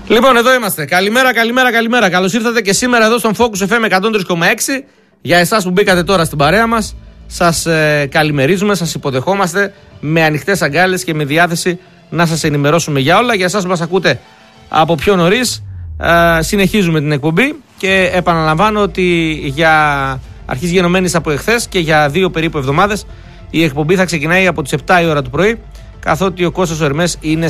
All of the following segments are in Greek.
Λοιπόν, εδώ είμαστε. Καλημέρα. Καλώς ήρθατε και σήμερα εδώ στον Focus FM 103,6. Για εσάς που μπήκατε τώρα στην παρέα μας, σας καλημερίζουμε, σας υποδεχόμαστε με ανοιχτές αγκάλες και με διάθεση να σας ενημερώσουμε για όλα. Για εσάς που μας ακούτε από πιο νωρίς, συνεχίζουμε την εκπομπή και επαναλαμβάνω ότι αρχής γενομένης από εχθές και για 2 περίπου εβδομάδες η εκπομπή θα ξεκινάει από τις 7 η ώρα το πρωί, καθότι ο Κώστας ο Ερμές είναι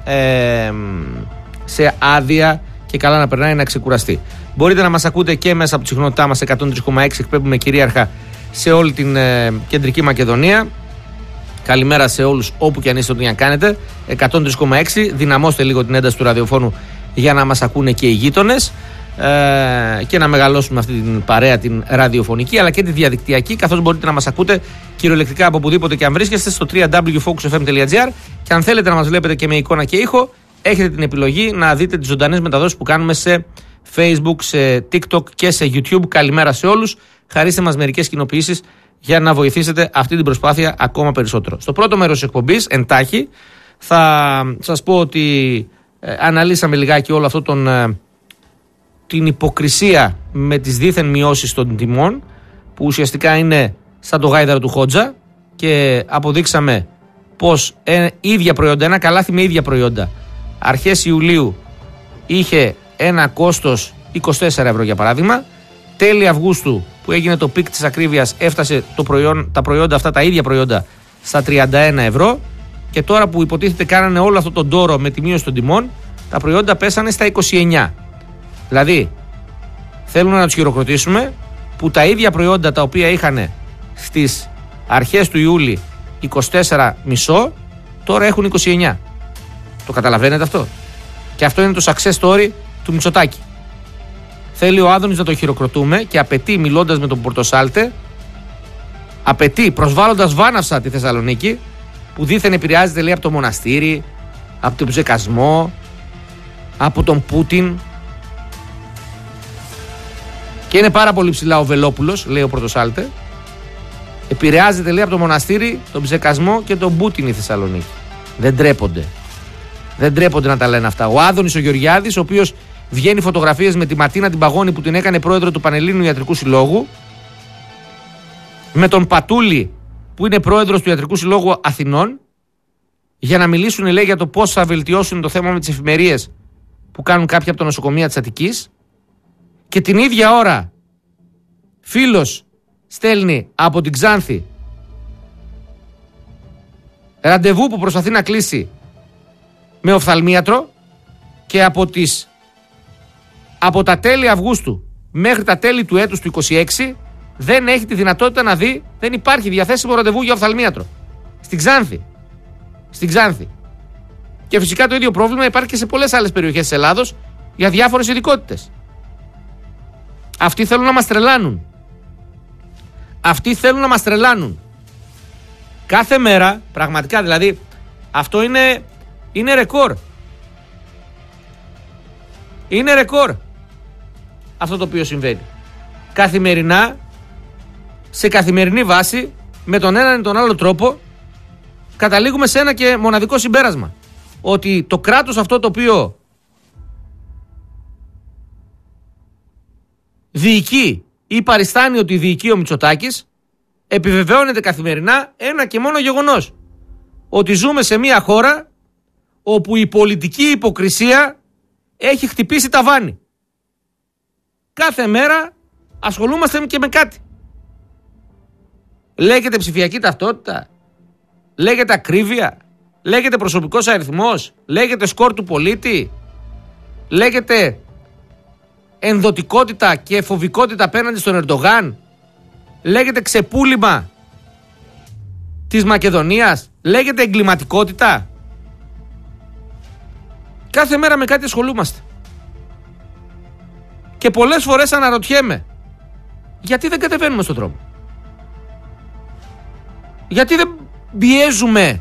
σε άδεια και καλά να περνάει να ξεκουραστεί. Μπορείτε να μας ακούτε και μέσα από τη συχνότητά μας 103,6, εκπέμπουμε κυρίαρχα σε όλη την κεντρική Μακεδονία. Καλημέρα σε όλους όπου και αν είστε, ό,τι να κάνετε. 103,6, δυναμώστε λίγο την ένταση του ραδιοφώνου για να μας ακούνε και οι γείτονες και να μεγαλώσουμε αυτή την παρέα την ραδιοφωνική αλλά και τη διαδικτυακή, καθώς μπορείτε να μας ακούτε κυριολεκτικά από οπουδήποτε και αν βρίσκεστε στο www.focusfm.gr και αν θέλετε να μας βλέπετε και με εικόνα και ήχο, έχετε την επιλογή να δείτε τις ζωντανές μεταδόσεις που κάνουμε σε Facebook, σε TikTok και σε YouTube. Καλημέρα σε όλους. Χαρίστε μας μερικές κοινοποιήσεις για να βοηθήσετε αυτή την προσπάθεια ακόμα περισσότερο. Στο πρώτο μέρος της εκπομπής, εντάχει, θα σας πω ότι αναλύσαμε λιγάκι όλο αυτό την υποκρισία με τις δίθεν μειώσεις των τιμών, που ουσιαστικά είναι σαν το γάιδαρο του Χότζα, και αποδείξαμε πως ίδια προϊόντα, ένα καλάθι με ίδια προϊόντα, αρχές Ιουλίου είχε ένα κόστος 24 ευρώ για παράδειγμα. Τέλη Αυγούστου, που έγινε το πικ της ακρίβειας, έφτασε τα προϊόντα αυτά, τα ίδια προϊόντα, στα 31 ευρώ. Και τώρα που υποτίθεται κάνανε όλο αυτό τον τόρο με τη μείωση των τιμών, τα προϊόντα πέσανε στα 29. Δηλαδή, θέλουμε να τους χειροκροτήσουμε που τα ίδια προϊόντα τα οποία είχαν στις αρχές του Ιούλη 24,5, τώρα έχουν 29. Το καταλαβαίνετε αυτό? Και αυτό είναι το success story του Μητσοτάκη. Θέλει ο Άδωνης να το χειροκροτούμε και απαιτεί, μιλώντας με τον Πορτοσάλτε, απαιτεί προσβάλλοντας βάναυσα τη Θεσσαλονίκη, που δήθεν επηρεάζεται, λέει, από το μοναστήρι, από τον ψεκασμό, από τον Πούτιν. Και είναι πάρα πολύ ψηλά ο Βελόπουλος, λέει ο Πορτοσάλτε. Επηρεάζεται, λέει, από το μοναστήρι, τον ψεκασμό και τον Πούτιν η Θεσσαλονίκη. Δεν ντρέπονται. Δεν ντρέπονται να τα λένε αυτά. Ο Άδωνης ο Γεωργιάδης, ο οποίος βγαίνει φωτογραφίες με τη Ματίνα την Παγώνη που την έκανε πρόεδρο του Πανελλήνιου Ιατρικού Συλλόγου, με τον Πατούλη που είναι πρόεδρος του Ιατρικού Συλλόγου Αθηνών, για να μιλήσουν, λέει, για το πώς θα βελτιώσουν το θέμα με τις εφημερίες που κάνουν κάποια από τα νοσοκομεία της Αττικής. Και την ίδια ώρα φίλος στέλνει από την Ξάνθη ραντεβού που προσπαθεί να κλείσει με οφθαλμίατρο, και από τα τέλη Αυγούστου μέχρι τα τέλη του έτους του 26 δεν έχει τη δυνατότητα να δει, δεν υπάρχει διαθέσιμο ραντεβού για οφθαλμίατρο στην Ξάνθη. Και φυσικά το ίδιο πρόβλημα υπάρχει και σε πολλές άλλες περιοχές της Ελλάδος για διάφορες ειδικότητες. Αυτοί θέλουν να μας τρελάνουν. Κάθε μέρα, πραγματικά, δηλαδή, αυτό είναι ρεκόρ. Είναι ρεκόρ αυτό το οποίο συμβαίνει. Καθημερινά, σε καθημερινή βάση, με τον έναν ή τον άλλο τρόπο, καταλήγουμε σε ένα και μοναδικό συμπέρασμα. Ότι το κράτος αυτό το οποίο διοικεί ή παριστάνει ότι διοικεί ο Μητσοτάκης, επιβεβαιώνεται καθημερινά ένα και μόνο γεγονός. Ότι ζούμε σε μια χώρα όπου η πολιτική υποκρισία έχει χτυπήσει ταβάνι. Κάθε μέρα ασχολούμαστε και με κάτι. Λέγεται ψηφιακή ταυτότητα, λέγεται ακρίβεια, λέγεται προσωπικός αριθμός, λέγεται σκορ του πολίτη, λέγεται ενδοτικότητα και φοβικότητα απέναντι στον Ερντογάν, λέγεται ξεπούλημα της Μακεδονίας, λέγεται εγκληματικότητα. Κάθε μέρα με κάτι ασχολούμαστε. Και πολλές φορές αναρωτιέμαι, γιατί δεν κατεβαίνουμε στον δρόμο? Γιατί δεν πιέζουμε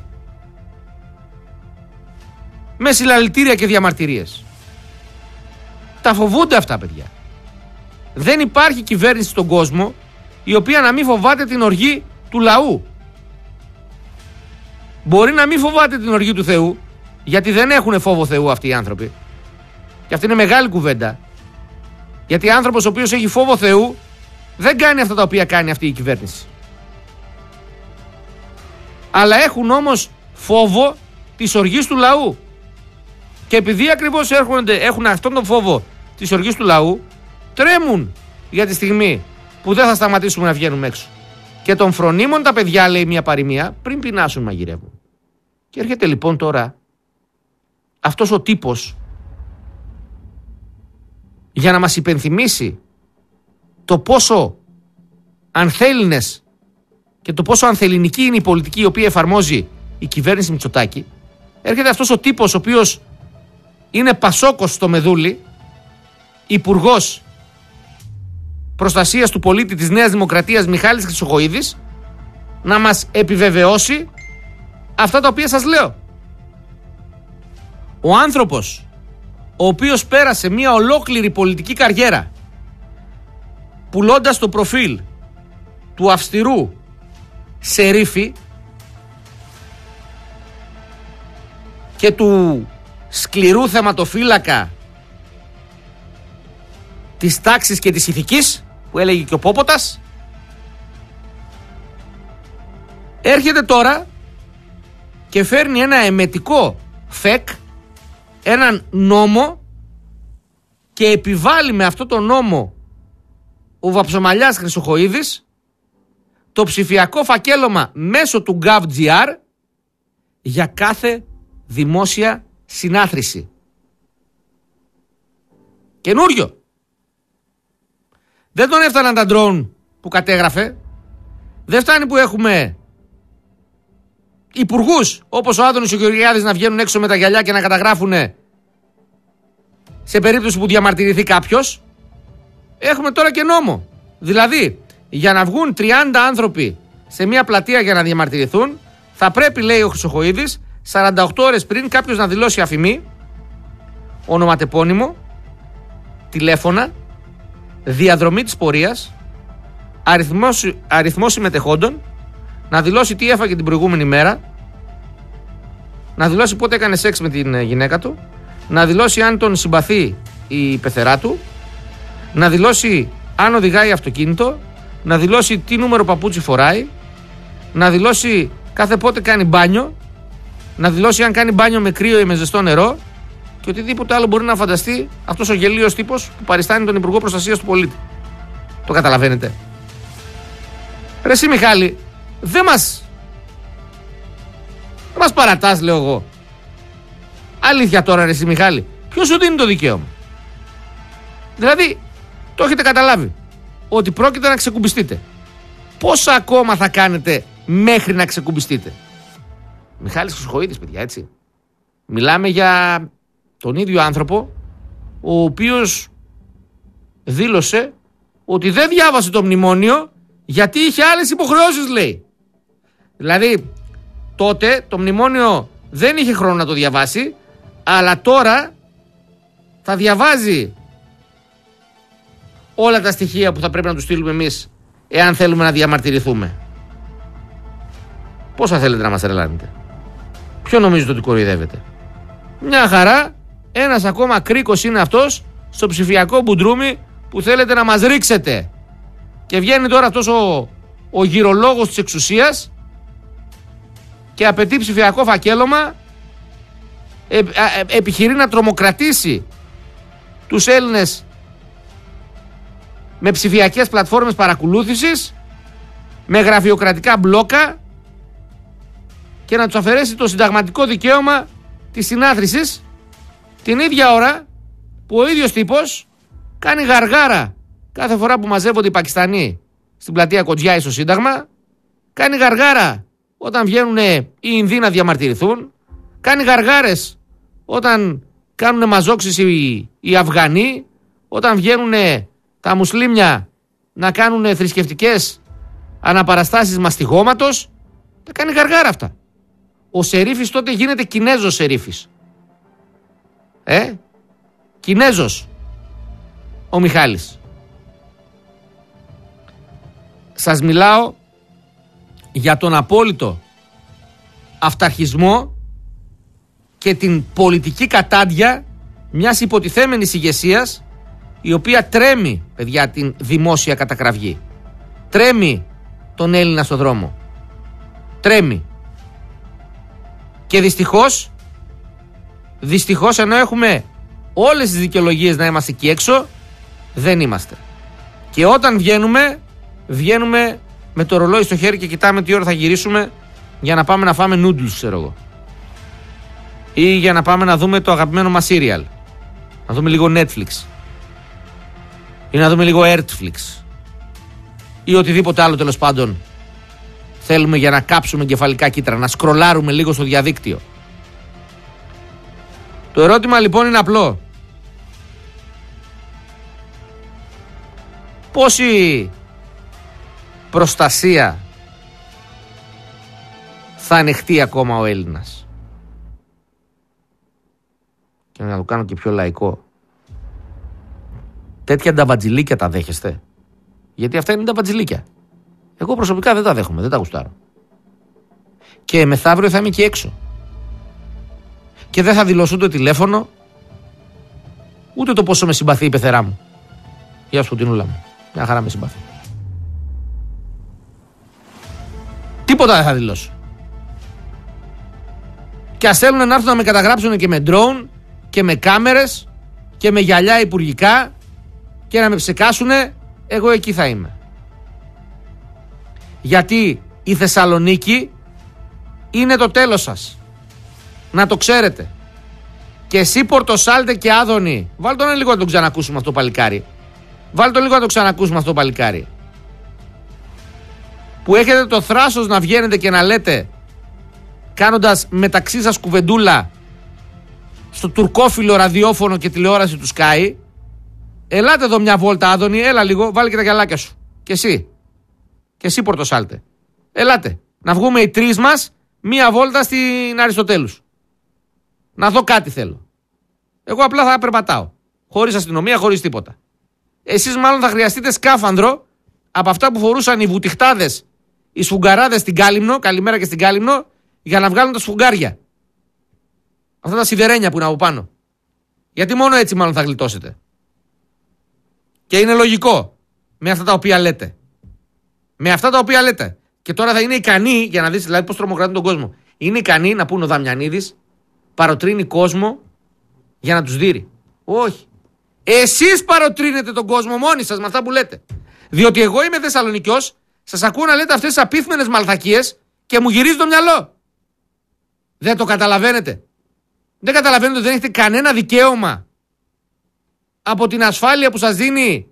με συλλαλητήρια και διαμαρτυρίες? Τα φοβούνται αυτά, παιδιά. Δεν υπάρχει κυβέρνηση στον κόσμο η οποία να μην φοβάται την οργή του λαού. Μπορεί να μην φοβάται την οργή του Θεού, γιατί δεν έχουν φόβο Θεού αυτοί οι άνθρωποι. Και αυτή είναι μεγάλη κουβέντα. Γιατί άνθρωπος ο οποίος έχει φόβο Θεού δεν κάνει αυτά τα οποία κάνει αυτή η κυβέρνηση. Αλλά έχουν όμως φόβο της οργής του λαού. Και επειδή ακριβώς έχουν αυτόν τον φόβο της οργής του λαού, τρέμουν για τη στιγμή που δεν θα σταματήσουμε να βγαίνουμε έξω. Και των φρονίμων τα παιδιά, λέει μια παροιμία, πριν πεινάσουν μαγειρεύουν. Και έρχεται λοιπόν τώρα αυτός ο τύπος για να μας υπενθυμίσει το πόσο ανθέλληνες και το πόσο ανθελληνική είναι η πολιτική η οποία εφαρμόζει η κυβέρνηση Μητσοτάκη. Έρχεται αυτός ο τύπος ο οποίος είναι πασόκος στο Μεδούλι, υπουργός προστασίας του πολίτη της Νέας Δημοκρατίας Μιχάλης Χρυσοχοΐδης, να μας επιβεβαιώσει αυτά τα οποία σας λέω. Ο άνθρωπος ο οποίος πέρασε μια ολόκληρη πολιτική καριέρα πουλώντας το προφίλ του αυστηρού σερίφη και του σκληρού θεματοφύλακα της τάξης και της ηθικής που έλεγε και ο Πόποτας, έρχεται τώρα και φέρνει ένα εμετικό φεκ, έναν νόμο, και επιβάλλει με αυτό το νόμο ο Βαψομαλιάς Χρυσοχοΐδης το ψηφιακό φακέλωμα μέσω του GovGR για κάθε δημόσια συνάθρηση. Καινούριο. Δεν τον έφταναν τα ντρόουν που κατέγραφε. Δεν φτάνει που έχουμε υπουργούς όπως ο Άδωνης ο Γεωργιάδης να βγαίνουν έξω με τα γυαλιά και να καταγράφουν σε περίπτωση που διαμαρτυρηθεί κάποιος. Έχουμε τώρα και νόμο. Δηλαδή, για να βγουν 30 άνθρωποι σε μια πλατεία για να διαμαρτυρηθούν, θα πρέπει, λέει ο Χρυσοχοΐδης, 48 ώρες πριν κάποιος να δηλώσει αφημί, ονοματεπώνυμο, τηλέφωνα, διαδρομή της πορείας, αριθμό συμμετεχόντων, να δηλώσει τι έφαγε την προηγούμενη μέρα, να δηλώσει πότε έκανε σεξ με την γυναίκα του, να δηλώσει αν τον συμπαθεί η πεθερά του, να δηλώσει αν οδηγάει αυτοκίνητο, να δηλώσει τι νούμερο παπούτσι φοράει, να δηλώσει κάθε πότε κάνει μπάνιο, να δηλώσει αν κάνει μπάνιο με κρύο ή με ζεστό νερό και οτιδήποτε άλλο μπορεί να φανταστεί αυτός ο γελίος τύπος που παριστάνει τον Υπουργό Προστασίας του Πολίτη. Το καταλαβαίνετε? Ρε εσύ Μιχάλη, δεν μας παρατάς, λέω εγώ. Αλήθεια τώρα, ρε εσύ Μιχάλη, ποιος σου δίνει το δικαίωμα? Δηλαδή, το έχετε καταλάβει ότι πρόκειται να ξεκουμπιστείτε. Πόσα ακόμα θα κάνετε μέχρι να ξεκουμπιστείτε? Μιχάλης Χρυσοχοΐδης, παιδιά, έτσι. Μιλάμε για τον ίδιο άνθρωπο ο οποίος δήλωσε ότι δεν διάβασε το μνημόνιο γιατί είχε άλλες υποχρεώσεις, λέει. Δηλαδή, τότε το μνημόνιο δεν είχε χρόνο να το διαβάσει, αλλά τώρα θα διαβάζει όλα τα στοιχεία που θα πρέπει να του στείλουμε εμείς εάν θέλουμε να διαμαρτυρηθούμε. Πόσα θέλετε να μας τρελάνετε? Ποιο νομίζετε ότι κοροϊδεύετε? Μια χαρά, ένας ακόμα κρίκος είναι αυτός στο ψηφιακό μπουντρούμι που θέλετε να μας ρίξετε. Και βγαίνει τώρα αυτός ο γυρολόγος της εξουσίας και απαιτεί ψηφιακό φακέλωμα, επιχειρεί να τρομοκρατήσει τους Έλληνες με ψηφιακές πλατφόρμες παρακολούθησης, με γραφειοκρατικά μπλόκα και να τους αφαιρέσει το συνταγματικό δικαίωμα της συνάθρησης την ίδια ώρα που ο ίδιος τύπος κάνει γαργάρα κάθε φορά που μαζεύονται οι Πακιστανοί στην πλατεία Κοντζιάη στο Σύνταγμα, κάνει γαργάρα όταν βγαίνουν οι Ινδοί να διαμαρτυρηθούν, κάνει γαργάρες όταν κάνουν μαζόξεις οι Αφγανοί, όταν βγαίνουν τα μουσλίμια να κάνουν θρησκευτικές αναπαραστάσεις μαστιγώματος. Τα κάνει γαργάρα αυτά. Ο Σερίφης τότε γίνεται Κινέζος Σερίφης. Κινέζος ο Μιχάλης. Σας μιλάω για τον απόλυτο αυταρχισμό και την πολιτική κατάντια μιας υποτιθέμενης ηγεσίας, η οποία τρέμει, παιδιά, την δημόσια κατακραυγή. Τρέμει τον Έλληνα στο δρόμο. Τρέμει. Και δυστυχώς ενώ έχουμε όλες τις δικαιολογίες να είμαστε εκεί έξω, δεν είμαστε. Και όταν βγαίνουμε με το ρολόι στο χέρι και κοιτάμε τι ώρα θα γυρίσουμε για να πάμε να φάμε noodles, ξέρω εγώ. Ή για να πάμε να δούμε το αγαπημένο μας serial. Να δούμε λίγο Netflix. Ή να δούμε λίγο Earthflix. Ή οτιδήποτε άλλο, τέλος πάντων, θέλουμε για να κάψουμε κεφαλικά κύτταρα, να σκρολάρουμε λίγο στο διαδίκτυο. Το ερώτημα λοιπόν είναι απλό. Πόση προστασία θα ανεχτεί ακόμα ο Έλληνας? Και να το κάνω και πιο λαϊκό. Τέτοια νταβατζιλίκια τα δέχεστε? Γιατί αυτά είναι νταβατζιλίκια. Εγώ προσωπικά δεν τα δέχομαι, δεν τα γουστάρω. Και μεθαύριο θα είμαι εκεί έξω. Και δεν θα δηλώσω ούτε τηλέφωνο, ούτε το πόσο με συμπαθεί η πεθερά μου. Γεια σου Φωτεινούλα μου. Μια χαρά με συμπαθεί. Τίποτα δεν θα δηλώσω. Και ας θέλουν να έρθουν να με καταγράψουν και με drone και με κάμερες και με γυαλιά υπουργικά και να με ψεκάσουνε, εγώ εκεί θα είμαι. Γιατί η Θεσσαλονίκη είναι το τέλος σας. Να το ξέρετε. Και εσύ Πορτοσάλτε και Άδωνη, βάλτε τον λίγο να τον ξανακούσουμε αυτό το παλικάρι. Βάλτε τον λίγο να το ξανακούσουμε αυτό το παλικάρι. Που έχετε το θράσος να βγαίνετε και να λέτε, κάνοντας μεταξύ σας κουβεντούλα στο τουρκόφιλο ραδιόφωνο και τηλεόραση του Sky, ελάτε εδώ μια βόλτα Άδωνη, έλα λίγο, βάλε και τα γυαλάκια σου. Και εσύ Πορτοσάλτε. Ελάτε, να βγούμε οι τρεις μας μια βόλτα στην Αριστοτέλους. Να δω κάτι θέλω. Εγώ απλά θα περπατάω. Χωρίς αστυνομία, χωρίς τίποτα. Εσείς μάλλον θα χρειαστείτε σκάφανδρο από αυτά που φορούσαν οι βουτυχτάδες, οι σφουγγαράδες στην Κάλυμνο, καλημέρα και στην Κάλυμνο, για να βγάλουν τα σφουγγάρια. Αυτά τα σιδερένια που είναι από πάνω. Γιατί μόνο έτσι μάλλον θα γλιτώσετε. Και είναι λογικό με αυτά τα οποία λέτε. Με αυτά τα οποία λέτε. Και τώρα θα είναι ικανοί, για να δεις δηλαδή πώς τρομοκρατούν τον κόσμο, είναι ικανοί να πούν ο Δαμιανίδης παροτρύνει κόσμο για να τους δείρει. Όχι. Εσείς παροτρύνετε τον κόσμο μόνοι σας με αυτά που λέτε. Διότι εγώ είμαι Θεσσαλονικιός, σας ακούω να λέτε αυτές τις απίθμενες μαλθακίες και μου γυρίζει το μυαλό. Δεν το καταλαβαίνετε? Δεν καταλαβαίνετε ότι δεν έχετε κανένα δικαίωμα από την ασφάλεια που σας δίνει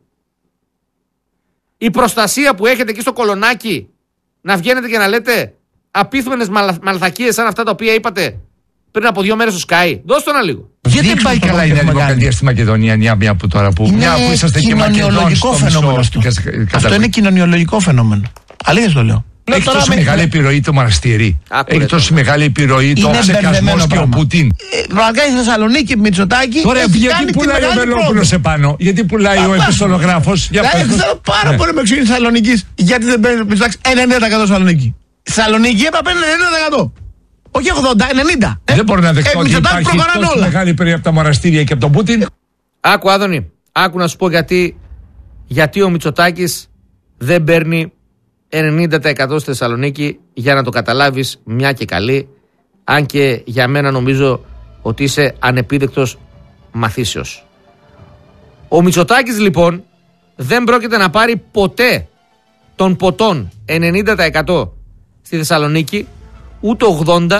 η προστασία που έχετε εκεί στο Κολονάκι να βγαίνετε και να λέτε απίθμενες μαλθακίες σαν αυτά τα οποία είπατε πριν από 2 μέρες στο Sky? Δώστε το ένα λίγο. Γιατί δεν πάει καλά η Νέα Δημοκρατία στη Μακεδονία, μια που τώρα που. Μια που είσαστε και κοινωνιολογικό φαινόμενο. Αυτό είναι κοινωνιολογικό φαινόμενο. Αλήθεια το λέω. Έχει τόσο μεγάλη επιρροή το μοναστήρι. Έχει τόσο μεγάλη επιρροή το ψεκασμός και ο Πουτίν. Πραγματικά η Θεσσαλονίκη, Μητσοτάκη. Τώρα γιατί πουλάει ο Βελόπουλος επάνω? Γιατί πουλάει ο επιστολογράφος? Θέλω πάρα πολύ με εξηγεί η Θεσσαλονίκη. Γιατί δεν παίρνει Μητσοτάκη 90% Θεσσαλονίκη. Θεσσαλονίκη έπρεπε να είναι 90%. Όχι 80, 90. Δεν μπορώ να δεχτώ ότι υπάρχει τόσο μεγάλη επιρροή από τα μοναστήρια και από τον Πούτιν. Άκου Άδωνη, άκου να σου πω γιατί ο Μητσοτάκης δεν παίρνει 90% στη Θεσσαλονίκη, για να το καταλάβεις μια και καλή, αν και για μένα νομίζω ότι είσαι ανεπίδεκτος μαθήσεως. Ο Μητσοτάκης λοιπόν δεν πρόκειται να πάρει ποτέ των ποτών 90% στη Θεσσαλονίκη, ούτε 80,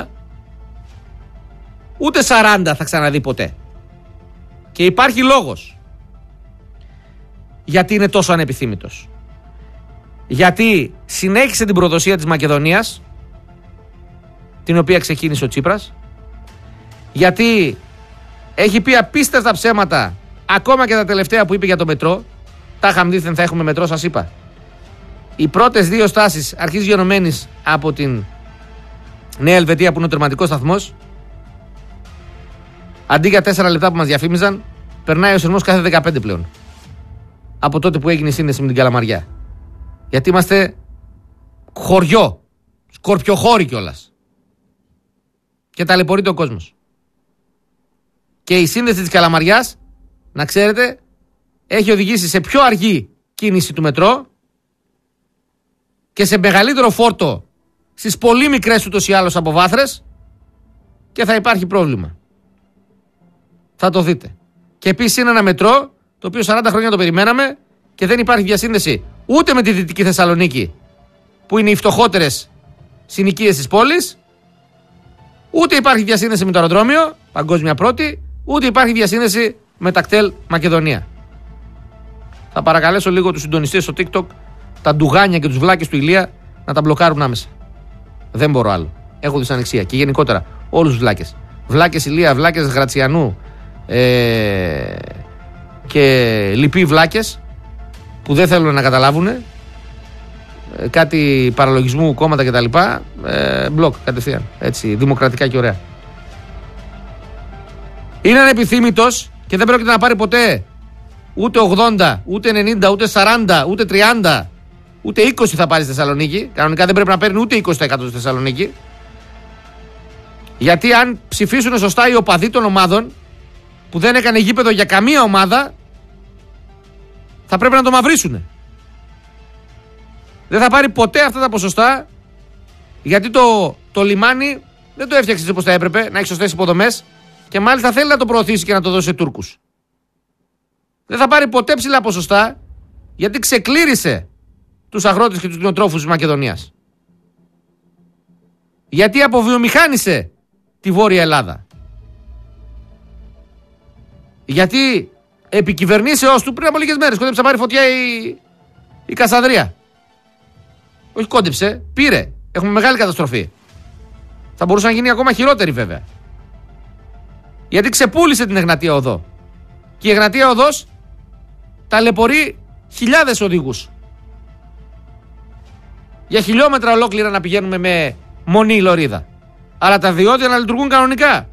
ούτε 40 θα ξαναδεί ποτέ. Και υπάρχει λόγος γιατί είναι τόσο ανεπιθύμητος. Γιατί συνέχισε την προδοσία της Μακεδονίας, την οποία ξεκίνησε ο Τσίπρας. Γιατί έχει πει απίστευτα ψέματα, ακόμα και τα τελευταία που είπε για το μετρό. Τα είχαμε δει, θα έχουμε μετρό, σας είπα. Οι πρώτες 2 στάσεις αρχής γενομένης από την Νέα Ελβετία, που είναι ο τερματικός σταθμός, αντί για 4 λεπτά που μας διαφήμιζαν, περνάει ο σειρμός κάθε 15 πλέον. Από τότε που έγινε η σύνδεση με την Καλαμαριά. Γιατί είμαστε χωριό, σκορπιοχώρι κιόλας. Και ταλαιπωρείται ο κόσμος. Και η σύνδεση της Καλαμαριάς, να ξέρετε, έχει οδηγήσει σε πιο αργή κίνηση του μετρό και σε μεγαλύτερο φόρτο στις πολύ μικρές ούτως ή άλλως αποβάθρες και θα υπάρχει πρόβλημα. Θα το δείτε. Και επίσης είναι ένα μετρό το οποίο 40 χρόνια το περιμέναμε και δεν υπάρχει διασύνδεση ούτε με τη Δυτική Θεσσαλονίκη που είναι οι φτωχότερες συνοικίες της πόλης, ούτε υπάρχει διασύνδεση με το αεροδρόμιο, παγκόσμια πρώτη, ούτε υπάρχει διασύνδεση με τα κτέλ Μακεδονία. Θα παρακαλέσω λίγο τους συντονιστές στο TikTok, τα ντουγάνια και τους βλάκες του Ηλία να τα μπλοκάρουν άμεσα. Δεν μπορώ άλλο. Έχω δυσανεξία και γενικότερα όλους τους βλάκες. Βλάκες Ηλία, βλάκες Γρατσιανού και λοιποί βλάκες που δεν θέλουν να καταλάβουν κάτι παραλογισμού, κόμματα κτλ. Μπλοκ κατευθείαν. Έτσι, δημοκρατικά και ωραία. Είναι ανεπιθύμητος και δεν πρόκειται να πάρει ποτέ ούτε 80, ούτε 90, ούτε 40, ούτε 30, ούτε 20 θα πάρει στη Θεσσαλονίκη. Κανονικά δεν πρέπει να παίρνει ούτε 20% στη Θεσσαλονίκη. Γιατί αν ψηφίσουν σωστά οι οπαδοί των ομάδων που δεν έκανε γήπεδο για καμία ομάδα, θα πρέπει να το μαυρίσουν. Δεν θα πάρει ποτέ αυτά τα ποσοστά, γιατί το λιμάνι δεν το έφτιαξε όπως θα έπρεπε, να έχει σωστές υποδομές και μάλιστα θέλει να το προωθήσει και να το δώσει σε Τούρκους. Δεν θα πάρει ποτέ ψηλά ποσοστά, γιατί ξεκλήρισε τους αγρότες και τους κτηνοτρόφους της Μακεδονίας. Γιατί αποβιομηχάνησε τη Βόρεια Ελλάδα. Γιατί επί κυβερνήσεώς του πριν από λίγες μέρες κόντεψε να πάρει φωτιά η Κασανδρία. Όχι κόντεψε, πήρε. Έχουμε μεγάλη καταστροφή. Θα μπορούσε να γίνει ακόμα χειρότερη βέβαια. Γιατί ξεπούλησε την Εγνατία Οδό. Και η Εγνατία Οδός ταλαιπωρεί χιλιάδες οδηγούς. Για χιλιόμετρα ολόκληρα να πηγαίνουμε με μονή λωρίδα. Αλλά τα διόδια να λειτουργούν κανονικά.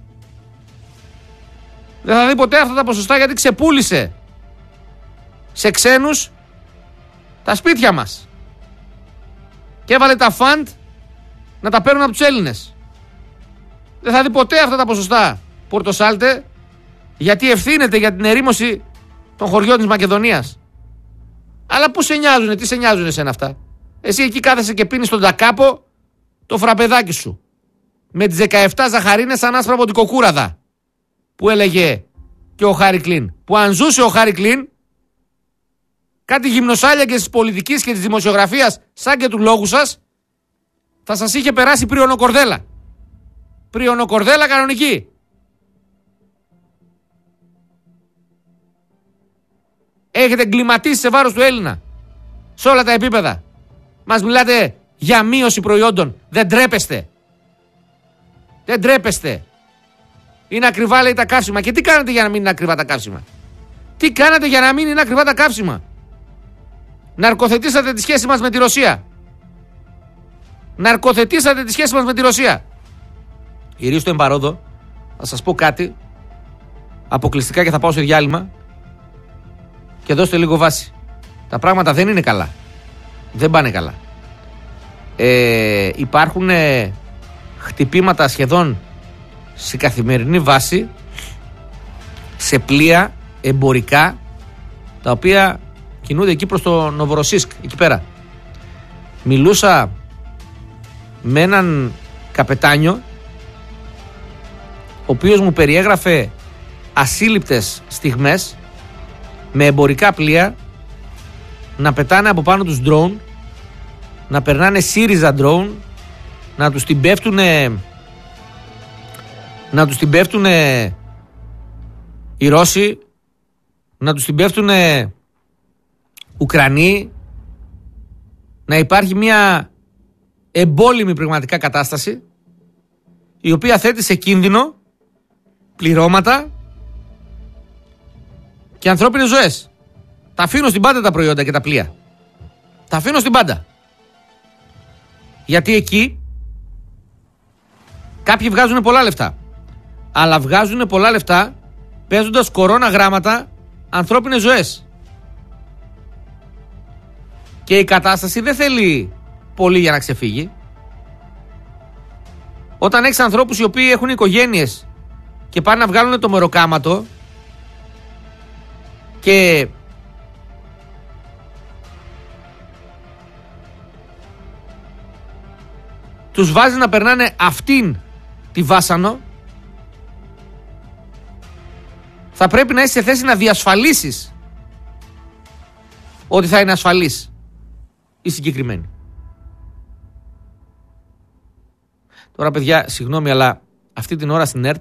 Δεν θα δει ποτέ αυτά τα ποσοστά, γιατί ξεπούλησε σε ξένους τα σπίτια μας. Και έβαλε τα φαντ να τα παίρνουν από τους Έλληνες. Δεν θα δει ποτέ αυτά τα ποσοστά Πορτοσάλτε, γιατί ευθύνεται για την ερήμωση των χωριών της Μακεδονίας. Αλλά πού σε νοιάζουνε, τι σε νοιάζουνε εσένα αυτά? Εσύ εκεί κάθεσαι και πίνεις στον τακάπο το φραπεδάκι σου με τις 17 ζαχαρίνες σαν άσπρα από την κοκούραδα, που έλεγε και ο Χάρη Κλίν. Που αν ζούσε ο Χάρη Κλίν, κάτι γυμνοσάλιακες της πολιτικής και της δημοσιογραφίας σαν και του λόγου σας, θα σας είχε περάσει πριονοκορδέλα. Πριονοκορδέλα κανονική. Έχετε εγκληματίσει σε βάρος του Έλληνα σε όλα τα επίπεδα. Μας μιλάτε για μείωση προϊόντων. Δεν τρέπεστε. Δεν τρέπεστε. Είναι ακριβά, λέει, τα καύσιμα. Και τι κάνετε για να μην είναι ακριβά τα καύσιμα? Τι κάνατε για να μην είναι ακριβά τα καύσιμα? Ναρκοθετήσατε τη σχέση μας με τη Ρωσία. Ναρκοθετήσατε τη σχέση μας με τη Ρωσία. Ηρίστο εμπαρόδο, θα σας πω κάτι αποκλειστικά και θα πάω σε διάλειμμα και δώστε λίγο βάση. Τα πράγματα δεν είναι καλά. Δεν πάνε καλά. Υπάρχουν χτυπήματα σχεδόν σε καθημερινή βάση σε πλοία εμπορικά τα οποία κινούνται εκεί προς το Νοβοροσίσκ, εκεί πέρα. Μιλούσα με έναν καπετάνιο ο οποίος μου περιέγραφε ασύλληπτες στιγμές με εμπορικά πλοία να πετάνε από πάνω τους drone, να περνάνε ΣΥΡΙΖΑ drone, να τους την πέφτουνε οι Ρώσοι, να τους την πέφτουνε Ουκρανοί, να υπάρχει μια εμπόλεμη πραγματικά κατάσταση η οποία θέτει σε κίνδυνο πληρώματα και ανθρώπινες ζωές. Τα αφήνω στην πάντα τα προϊόντα και τα πλοία. Τα αφήνω στην πάντα. Γιατί εκεί κάποιοι βγάζουν πολλά λεφτά. Αλλά βγάζουν πολλά λεφτά παίζοντας κορώνα γράμματα ανθρώπινες ζωές. Και η κατάσταση δεν θέλει πολύ για να ξεφύγει. Όταν έχεις ανθρώπους οι οποίοι έχουν οικογένειες και πάνε να βγάλουν το μεροκάματο και τους βάζει να περνάνε αυτήν τη βάσανο, θα πρέπει να είσαι σε θέση να διασφαλίσεις ότι θα είναι ασφαλής η συγκεκριμένη. Τώρα παιδιά, συγγνώμη, αλλά αυτή την ώρα στην ΕΡΤ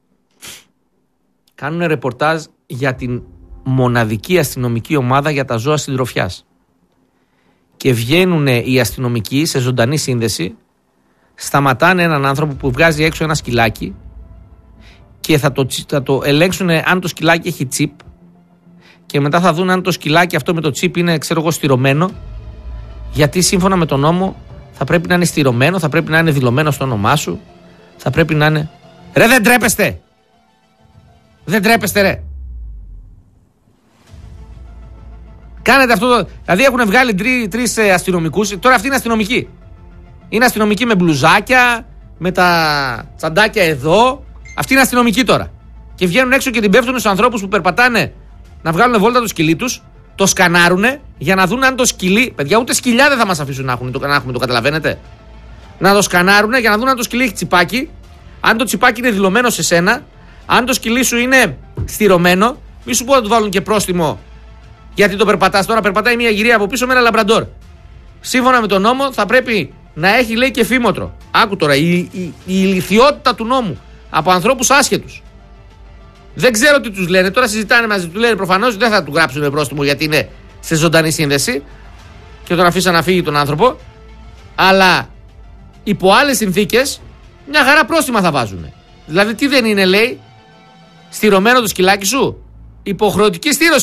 κάνουν ρεπορτάζ για την μοναδική αστυνομική ομάδα για τα ζώα συντροφιάς. Και βγαίνουν οι αστυνομικοί σε ζωντανή σύνδεση, σταματάνε έναν άνθρωπο που βγάζει έξω ένα σκυλάκι και θα το ελέγξουν αν το σκυλάκι έχει τσιπ και μετά θα δουν αν το σκυλάκι αυτό με το τσιπ είναι, ξέρω εγώ, στηρωμένο, γιατί σύμφωνα με τον νόμο θα πρέπει να είναι στηρωμένο, θα πρέπει να είναι δηλωμένο στο όνομά σου, θα πρέπει να είναι... Ρε, δεν τρέπεστε! Δεν τρέπεστε, ρε! Κάνετε αυτό. Δηλαδή έχουν βγάλει τρεις αστυνομικούς. Τώρα αυτοί είναι αστυνομικοί. Είναι αστυνομικοί με μπλουζάκια, με τα τσαντάκια εδώ. Αυτοί είναι αστυνομικοί τώρα. Και βγαίνουν έξω και την πέφτουν στους ανθρώπους που περπατάνε να βγάλουν βόλτα το σκυλί τους. Το σκανάρουνε για να δουν αν το σκυλί. Παιδιά, ούτε σκυλιά δεν θα μας αφήσουν να έχουμε, το καταλαβαίνετε. Να το σκανάρουνε για να δουν αν το σκυλί έχει τσιπάκι. Αν το τσιπάκι είναι δηλωμένο σε σένα. Αν το σκυλί σου είναι στηρωμένο. Μη σου πω να του βάλουν και πρόστιμο. Γιατί το περπατάς τώρα, περπατάει μια γυρία από πίσω με ένα λαμπραντόρ. Σύμφωνα με τον νόμο θα πρέπει να έχει, λέει, και φήμοτρο. Άκου τώρα, η ηλιθιότητα του νόμου από ανθρώπους άσχετους. Δεν ξέρω τι τους λένε, τώρα συζητάνε μαζί του, λένε προφανώς δεν θα του γράψουν πρόστιμο γιατί είναι σε ζωντανή σύνδεση και τον αφήσαν να φύγει τον άνθρωπο. Αλλά υπό άλλες συνθήκες μια χαρά πρόστιμα θα βάζουν. Δηλαδή τι δεν είναι, λέει, στηρωμένο το σκυλάκι σου. Υποχρεωτική στήρωση